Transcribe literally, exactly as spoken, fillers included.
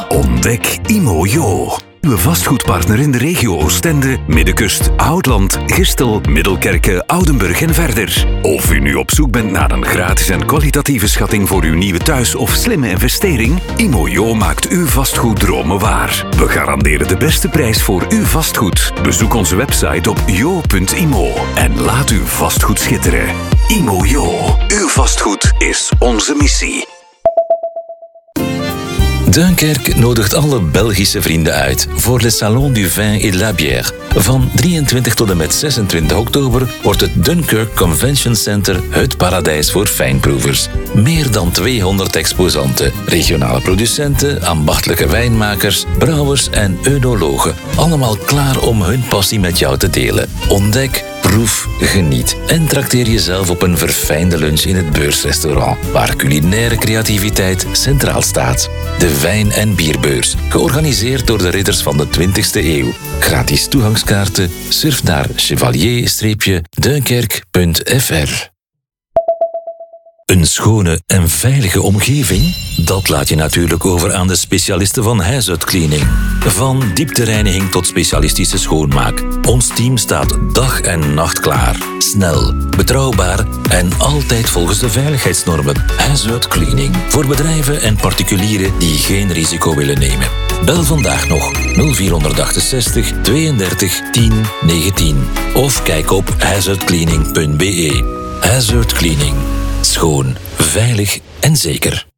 Ontdek Imojo. Uw vastgoedpartner in de regio Oostende, Middenkust, Houtland, Gistel, Middelkerke, Oudenburg en verder. Of u nu op zoek bent naar een gratis en kwalitatieve schatting voor uw nieuwe thuis of slimme investering, Imojo maakt uw vastgoeddromen waar. We garanderen de beste prijs voor uw vastgoed. Bezoek onze website op jo punt imo en laat uw vastgoed schitteren. Imojo. Uw vastgoed is onze missie. Dunkerque nodigt alle Belgische vrienden uit voor Le Salon du Vin et de la Bière. Van drieëntwintig tot en met zesentwintig oktober wordt het Dunkirk Convention Center het paradijs voor fijnproevers. Meer dan tweehonderd exposanten, regionale producenten, ambachtelijke wijnmakers, brouwers en œnologen. Allemaal klaar om hun passie met jou te delen. Ontdek, proef, geniet en trakteer jezelf op een verfijnde lunch in het Beursrestaurant, waar culinaire creativiteit centraal staat. De Wijn- en Bierbeurs, georganiseerd door de ridders van de twintigste eeuw. Gratis toegangskaarten, surf naar chevalier dunkerque punt f r. Een schone en veilige omgeving? Dat laat je natuurlijk over aan de specialisten van Huishoud Cleaning. Van dieptereiniging tot specialistische schoonmaak. Ons team staat dag en nacht klaar. Snel, betrouwbaar en altijd volgens de veiligheidsnormen. Huishoud Cleaning. Voor bedrijven en particulieren die geen risico willen nemen. Bel vandaag nog nul vier achtenzestig tweeëndertig tien negentien. Of kijk op huishoudcleaning punt b e. Huishoud Cleaning. Schoon, veilig en zeker.